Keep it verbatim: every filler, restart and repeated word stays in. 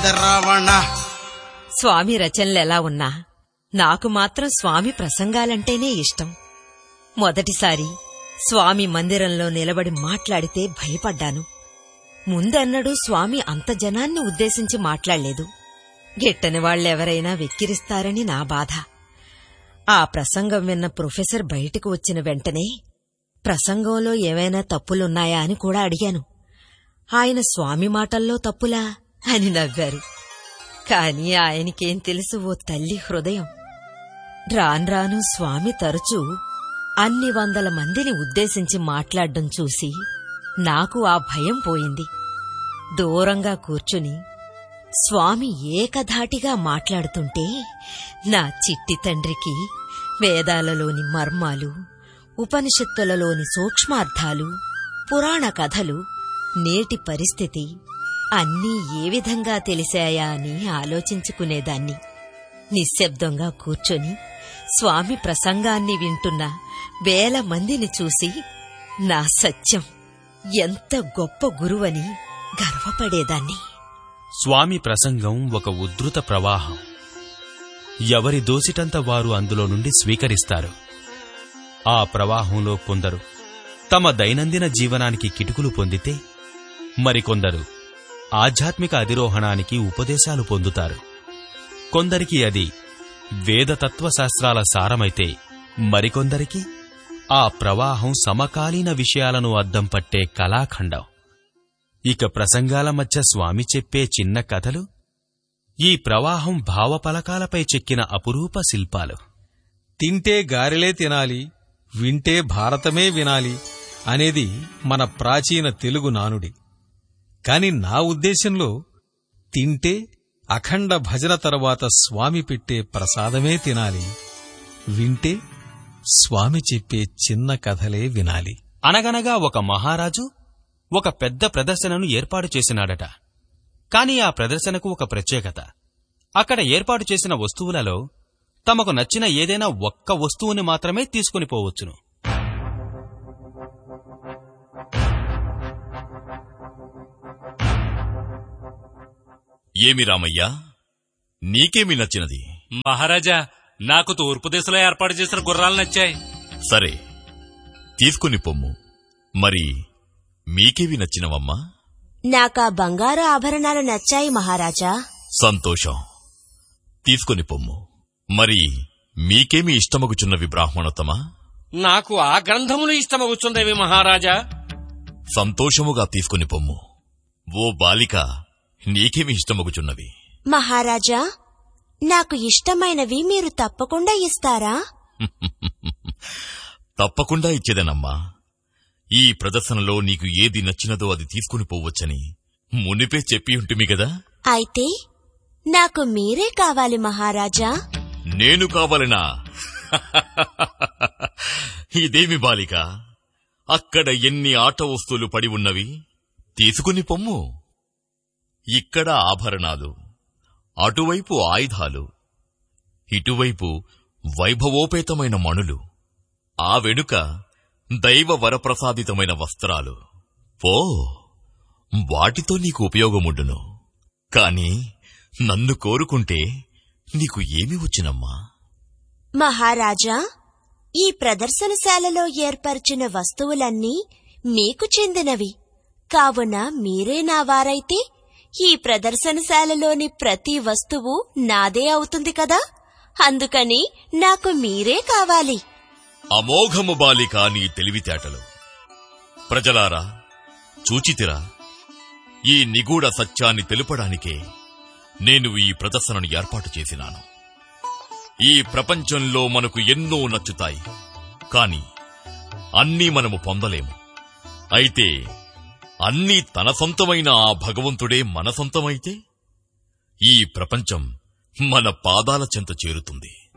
చేసేద రావణ. స్వామి రచనలెలా ఉన్నా నాకు మాత్రం స్వామి ప్రసంగాలంటేనే ఇష్టం. మొదటిసారి స్వామి మందిరంలో నిలబడి మాట్లాడితే భయపడ్డాను. ముందెన్నడూ స్వామి అంత జనాన్ని ఉద్దేశించి మాట్లాడలేదు. గిట్టని వాళ్లెవరైనా వెక్కిరిస్తారని నా బాధ. ఆ ప్రసంగం విన్న ప్రొఫెసర్ బయటకు వచ్చిన వెంటనే ప్రసంగంలో ఏవైనా తప్పులున్నాయా అని కూడా అడిగాను. ఆయన స్వామి మాటల్లో తప్పులా అని నవ్వారు. కాని ఆయనకేం తెలుసు ఓ తల్లి హృదయం. రాన్రాను స్వామి తరచూ అన్ని వందల మందిని ఉద్దేశించి మాట్లాడ్డం చూసి నాకు ఆ భయం పోయింది. దూరంగా కూర్చుని స్వామి ఏకధాటిగా మాట్లాడుతుంటే నా చిట్టి తండ్రికి వేదాలలోని మర్మాలు, ఉపనిషత్తులలోని సూక్ష్మార్థాలు, పురాణ కథలు, నేటి పరిస్థితి అన్నీ ఏ విధంగా తెలిసాయా అని ఆలోచించుకునేదాన్ని. నిశ్శబ్దంగా కూర్చొని స్వామి ప్రసంగాన్ని వింటున్న వేల మందిని చూసి నా సత్యం ఎంత గొప్ప గురువని గర్వపడేదాన్ని. స్వామి ప్రసంగం ఒక ఉద్ధృత ప్రవాహం. ఎవరి దోసిటంత వారు అందులో నుండి స్వీకరిస్తారు. ఆ ప్రవాహంలో కొందరు తమ దైనందిన జీవనానికి కిటుకులు పొందితే, మరికొందరు ఆధ్యాత్మిక అధిరోహణానికి ఉపదేశాలు పొందుతారు. కొందరికి అది వేదతత్వశాస్త్రాల సారమైతే, మరికొందరికి ఆ ప్రవాహం సమకాలీన విషయాలను అద్దం పట్టే కళాఖండం. ఇక ప్రసంగాల మధ్య స్వామి చెప్పే చిన్న కథలు ఈ ప్రవాహం భావపలకాలపై చెక్కిన అపురూప శిల్పాలు. తింటే గారెలే తినాలి, వింటే భారతమే వినాలి అనేది మన ప్రాచీన తెలుగు నానుడి. కాని నా ఉద్దేశంలో తింటే అఖండ భజన తరువాత స్వామి పెట్టే ప్రసాదమే తినాలి, వింటే స్వామి చెప్పే చిన్న కథలే వినాలి. అనగనగా ఒక మహారాజు ఒక పెద్ద ప్రదర్శనను ఏర్పాటు చేసినాడట. కాని ఆ ప్రదర్శనకు ఒక ప్రత్యేకత. అక్కడ ఏర్పాటు చేసిన వస్తువులలో తమకు నచ్చిన ఏదైనా ఒక్క వస్తువుని మాత్రమే తీసుకుని పోవచ్చును. ఏమి రామయ్యా, నీకేమి నచ్చినది? మహారాజా, నాకు తూర్పు దిశలో ఏర్పాటు చేసిన గుర్రాలు నచ్చాయి. సరే, తీసుకుని పొమ్ము. మరి మీకేవి నచ్చినవమ్మా? నాకా బంగారు ఆభరణాలు నచ్చాయి మహారాజా. సంతోషం, తీసుకుని పొమ్ము. మరి మీకేమి ఇష్టమగుచున్నవి బ్రాహ్మణోత్తమా? నాకు ఆ గ్రంథములు ఇష్టమగుచున్నవి మహారాజా. సంతోషముగా తీసుకుని పొమ్ము. ఓ బాలిక, నీకేమి ఇష్టమగుచున్నవి? మహారాజా, నాకు ఇష్టమైనవి మీరు తప్పకుండా ఇస్తారా? తప్పకుండా ఇచ్చేదనమ్మా. ఈ ప్రదర్శనలో నీకు ఏది నచ్చినదో అది తీసుకుని పోవచ్చని మునిపే చెప్పి ఉంటుంది గదా. అయితే నాకు మీరే కావాలి మహారాజా. నేను కావాలనా? ఇదేమి బాలిక, అక్కడ ఎన్ని ఆట వస్తువులు పడి ఉన్నవి, తీసుకుని పొమ్ము. ఇక్కడ ఆభరణాలు, అటువైపు ఆయుధాలు, ఇటువైపు వైభవోపేతమైన మణులు, ఆ వెనుక దైవ వరప్రసాదితమైన వస్త్రాలు. పో, వాటితో నీకు ఉపయోగముండును. కాని నన్ను కోరుకుంటే నీకు ఏమి వచ్చినమ్మా? మహారాజా, ఈ ప్రదర్శనశాలలో ఏర్పరిచిన వస్తువులన్నీ మీకు చెందినవి కావున మీరే నా వారైతే ఈ ప్రదర్శనశాలలోని ప్రతి వస్తువు నాదే అవుతుంది కదా. అందుకని నాకు మీరే కావాలి. అమోఘము బాలిక నీ తెలివితేటలు. ప్రజలారా, చూచితిరా, ఈ నిగూఢ సత్యాన్ని తెలుపడానికే నేను ఈ ప్రదర్శనను ఏర్పాటు చేసినాను. ఈ ప్రపంచంలో మనకు ఎన్నో నచ్చుతాయి, కాని అన్నీ మనము పొందలేము. అయితే అన్నీ తన సొంతమైన ఆ భగవంతుడే మన సొంతమైతే ఈ ప్రపంచం మన పాదాల చెంత చేరుతుంది.